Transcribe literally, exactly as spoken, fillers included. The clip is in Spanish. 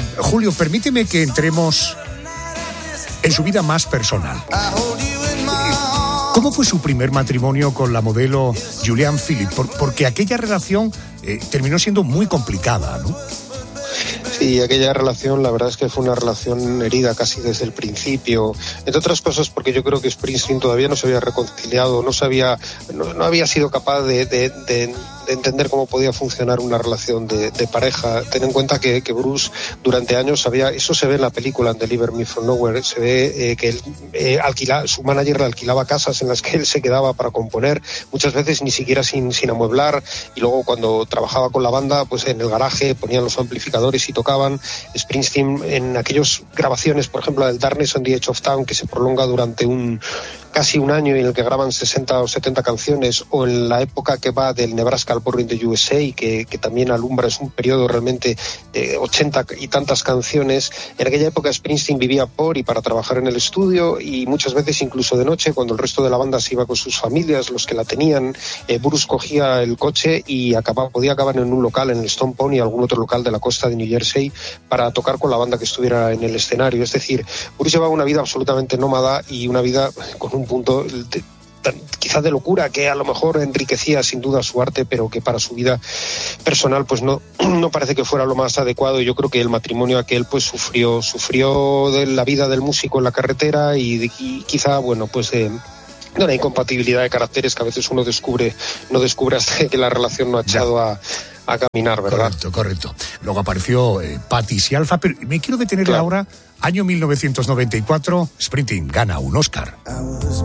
Julio, permíteme que entremos en su vida más personal. ¿Cómo fue su primer matrimonio con la modelo Julianne Phillips? Por, porque aquella relación eh, terminó siendo muy complicada, ¿no? Sí, aquella relación, la verdad es que fue una relación herida casi desde el principio, entre otras cosas porque yo creo que Springsteen todavía no se había reconciliado, no se había, no, no había sido capaz de, de, de, de entender cómo podía funcionar una relación de, de pareja. Ten en cuenta que, que Bruce durante años había, eso se ve en la película en Deliver Me From Nowhere, se ve eh, que él, eh, alquila, su manager le alquilaba casas en las que él se quedaba para componer, muchas veces ni siquiera sin, sin amueblar, y luego cuando trabajaba con la banda, pues en el garaje ponían los amplificadores y tocaban. Springsteen en aquellas grabaciones, por ejemplo del Darkness on the Edge of Town, que se prolonga durante un casi un año y en el que graban sesenta o setenta canciones, o en la época que va del Nebraska al Born in the U S A, que, que también alumbra, es un periodo realmente de ochenta y tantas canciones. En aquella época Springsteen vivía por y para trabajar en el estudio, y muchas veces incluso de noche, cuando el resto de la banda se iba con sus familias, los que la tenían, eh, Bruce cogía el coche y acababa, podía acabar en un local, en el Stone Pony, algún otro local de la costa de New Jersey, para tocar con la banda que estuviera en el escenario. Es decir, Bruce llevaba una vida absolutamente nómada y una vida con un punto de, quizás de locura, que a lo mejor enriquecía sin duda su arte, pero que para su vida personal pues no, no parece que fuera lo más adecuado. Y yo creo que el matrimonio aquel pues sufrió sufrió de la vida del músico en la carretera y, y quizá bueno pues de, de una incompatibilidad de caracteres que a veces uno descubre no descubre hasta que la relación no ha echado a a caminar, ¿verdad? Correcto, correcto. Luego apareció eh, Pattis y Alfa, pero me quiero detener claro. ahora, año mil novecientos noventa y cuatro, Springsteen gana un Oscar.